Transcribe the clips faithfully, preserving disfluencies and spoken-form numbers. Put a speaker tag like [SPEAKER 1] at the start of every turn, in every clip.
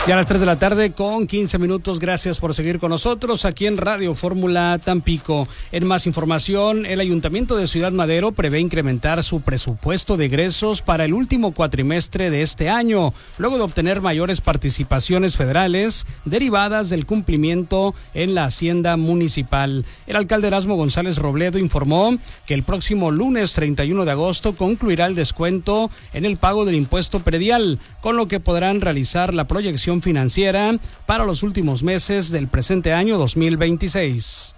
[SPEAKER 1] Ya a las tres de la tarde con quince minutos, gracias por seguir con nosotros aquí en Radio Fórmula Tampico. En más información, el Ayuntamiento de Ciudad Madero prevé incrementar su presupuesto de egresos para el último cuatrimestre de este año, luego de obtener mayores participaciones federales derivadas del cumplimiento en la Hacienda Municipal. El alcalde Erasmo González Robledo informó que el próximo lunes treinta y uno de agosto concluirá el descuento en el pago del impuesto predial, con lo que podrán realizar la proyección financiera para los últimos meses del presente año dos mil veintiséis.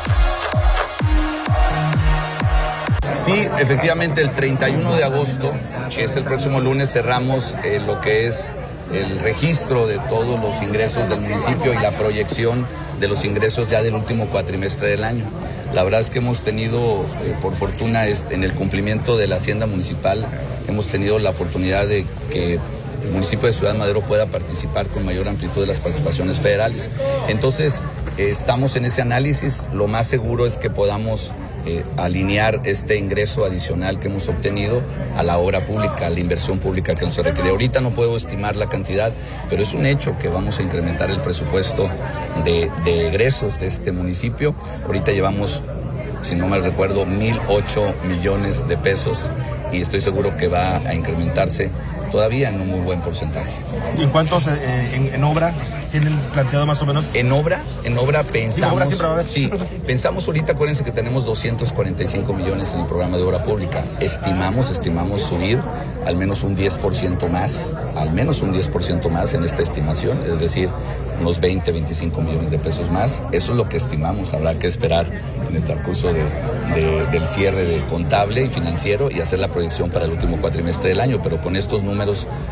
[SPEAKER 2] Sí, efectivamente el treinta y uno de agosto, que es el próximo lunes, cerramos eh, lo que es el registro de todos los ingresos del municipio y la proyección de los ingresos ya del último cuatrimestre del año. La verdad es que hemos tenido, eh, por fortuna, en el cumplimiento de la Hacienda Municipal, hemos tenido la oportunidad de que el municipio de Ciudad Madero pueda participar con mayor amplitud de las participaciones federales. Entonces, eh, estamos en ese análisis. Lo más seguro es que podamos eh, alinear este ingreso adicional que hemos obtenido a la obra pública, a la inversión pública que nos requiere. Ahorita no puedo estimar la cantidad, pero es un hecho que vamos a incrementar el presupuesto de, de egresos de este municipio. Ahorita llevamos, si no mal recuerdo, mil ocho millones de pesos y estoy seguro que va a incrementarse todavía en un muy buen porcentaje.
[SPEAKER 3] ¿Y cuántos eh, en, en obra tienen planteado más o menos?
[SPEAKER 2] En obra, en obra pensamos,
[SPEAKER 3] obra siempre va a haber.
[SPEAKER 2] sí, pensamos ahorita, acuérdense que tenemos doscientos cuarenta y cinco millones en el programa de obra pública. Estimamos, estimamos subir al menos un diez por ciento más, al menos un diez por ciento más en esta estimación, es decir, unos veinte, veinticinco millones de pesos más. Eso es lo que estimamos. Habrá que esperar en el transcurso de, de, del cierre de contable y financiero y hacer la proyección para el último cuatrimestre del año, pero con estos números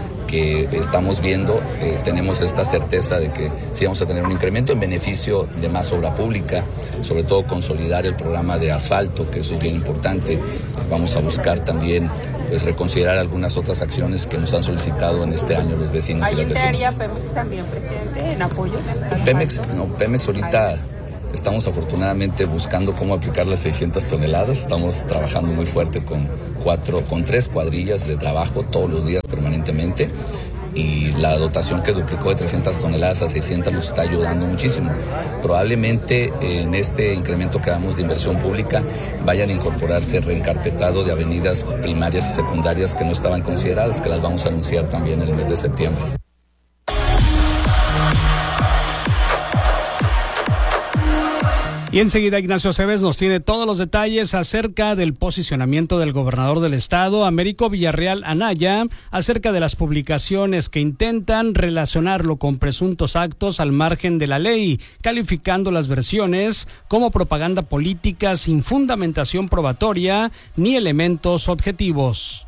[SPEAKER 2] que estamos viendo, eh, tenemos esta certeza de que sí vamos a tener un incremento en beneficio de más obra pública, sobre todo consolidar el programa de asfalto, que eso es bien importante. Vamos a buscar también pues reconsiderar algunas otras acciones que nos han solicitado en este año los vecinos y las vecinas.
[SPEAKER 4] ¿Ahí entraría Pemex también, presidente, en apoyos?
[SPEAKER 2] Pemex, no, Pemex ahorita estamos afortunadamente buscando cómo aplicar las seiscientas toneladas. Estamos trabajando muy fuerte con cuatro, con tres cuadrillas de trabajo todos los días permanentemente. Y la dotación que duplicó de trescientas toneladas a seiscientas nos está ayudando muchísimo. Probablemente en este incremento que damos de inversión pública vayan a incorporarse reencarpetado de avenidas primarias y secundarias que no estaban consideradas, que las vamos a anunciar también en el mes de septiembre.
[SPEAKER 1] Y enseguida Ignacio Cebes nos tiene todos los detalles acerca del posicionamiento del gobernador del estado, Américo Villarreal Anaya, acerca de las publicaciones que intentan relacionarlo con presuntos actos al margen de la ley, calificando las versiones como propaganda política sin fundamentación probatoria ni elementos objetivos.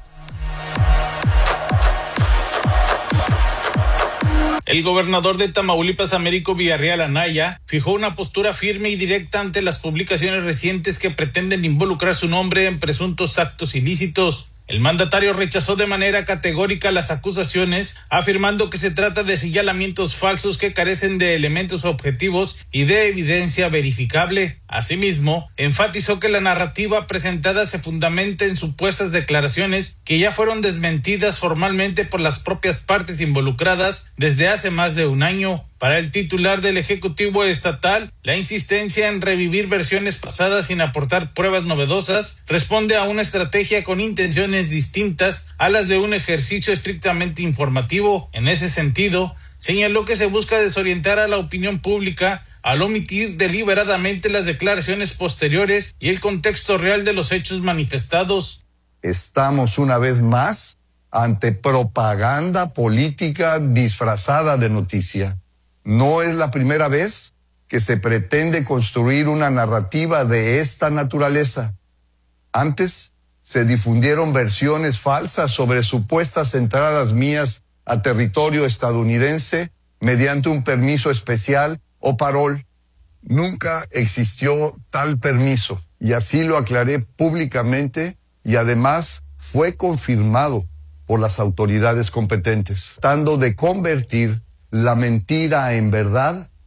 [SPEAKER 5] El gobernador de Tamaulipas, Américo Villarreal Anaya, fijó una postura firme y directa ante las publicaciones recientes que pretenden involucrar su nombre en presuntos actos ilícitos. El mandatario rechazó de manera categórica las acusaciones, afirmando que se trata de señalamientos falsos que carecen de elementos objetivos y de evidencia verificable. Asimismo, enfatizó que la narrativa presentada se fundamenta en supuestas declaraciones que ya fueron desmentidas formalmente por las propias partes involucradas desde hace más de un año. Para el titular del Ejecutivo Estatal, la insistencia en revivir versiones pasadas sin aportar pruebas novedosas responde a una estrategia con intenciones distintas a las de un ejercicio estrictamente informativo. En ese sentido, señaló que se busca desorientar a la opinión pública al omitir deliberadamente las declaraciones posteriores y el contexto real de los hechos manifestados.
[SPEAKER 6] Estamos una vez más ante propaganda política disfrazada de noticia. No es la primera vez que se pretende construir una narrativa de esta naturaleza. Antes se difundieron versiones falsas sobre supuestas entradas mías a territorio estadounidense mediante un permiso especial o parol. Nunca existió tal permiso y así lo aclaré públicamente y además fue confirmado por las autoridades competentes, tratando de convertir la mentira en verdad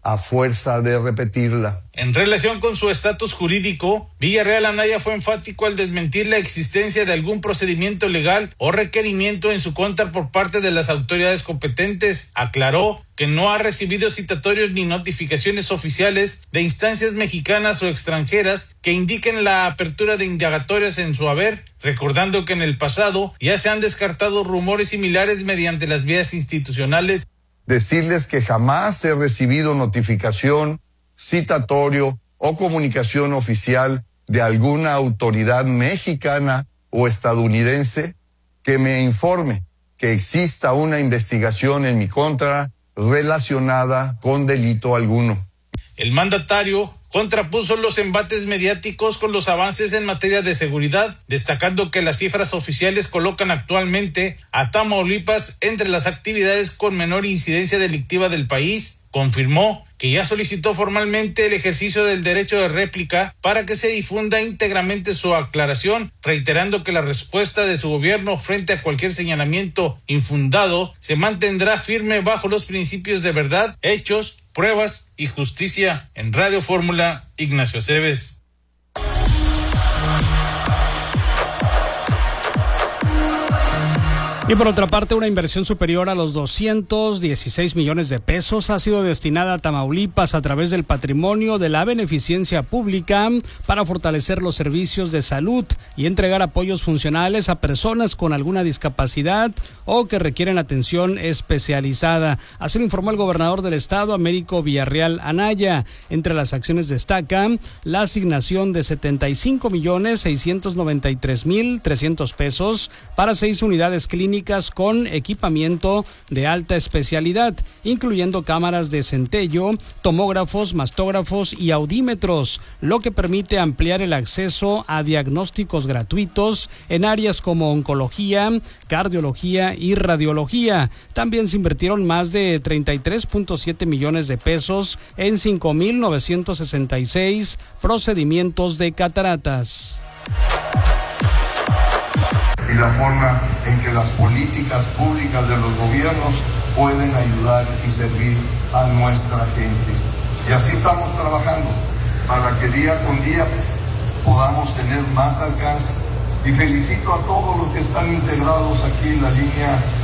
[SPEAKER 6] a fuerza de repetirla.
[SPEAKER 5] En relación con su estatus jurídico, Villarreal Anaya fue enfático al desmentir la existencia de algún procedimiento legal o requerimiento en su contra por parte de las autoridades competentes. Aclaró que no ha recibido citatorios ni notificaciones oficiales de instancias mexicanas o extranjeras que indiquen la apertura de indagatorias en su haber, recordando que en el pasado ya se han descartado rumores similares mediante las vías institucionales.
[SPEAKER 6] Decirles que jamás he recibido notificación, citatorio o comunicación oficial de alguna autoridad mexicana o estadounidense que me informe que exista una investigación en mi contra relacionada con delito alguno.
[SPEAKER 5] El mandatario contrapuso los embates mediáticos con los avances en materia de seguridad, destacando que las cifras oficiales colocan actualmente a Tamaulipas entre las actividades con menor incidencia delictiva del país. Confirmó que ya solicitó formalmente el ejercicio del derecho de réplica para que se difunda íntegramente su aclaración, reiterando que la respuesta de su gobierno frente a cualquier señalamiento infundado se mantendrá firme bajo los principios de verdad, hechos, pruebas y justicia. En Radio Fórmula, Ignacio Aceves.
[SPEAKER 1] Y por otra parte, una inversión superior a los doscientos dieciséis millones de pesos ha sido destinada a Tamaulipas a través del patrimonio de la beneficencia pública para fortalecer los servicios de salud y entregar apoyos funcionales a personas con alguna discapacidad o que requieren atención especializada. Así lo informó el gobernador del estado, Américo Villarreal Anaya. Entre las acciones destaca la asignación de setenta y cinco millones seiscientos noventa y tres mil trescientos pesos para seis unidades clínicas con equipamiento de alta especialidad, incluyendo cámaras de centello, tomógrafos, mastógrafos y audímetros, lo que permite ampliar el acceso a diagnósticos gratuitos en áreas como oncología, cardiología y radiología. También se invirtieron más de treinta y tres punto siete millones de pesos en cinco mil novecientos sesenta y seis procedimientos de cataratas.
[SPEAKER 6] Y la forma en que las políticas públicas de los gobiernos pueden ayudar y servir a nuestra gente. Y así estamos trabajando para que día con día podamos tener más alcance. Y felicito a todos los que están integrados aquí en la línea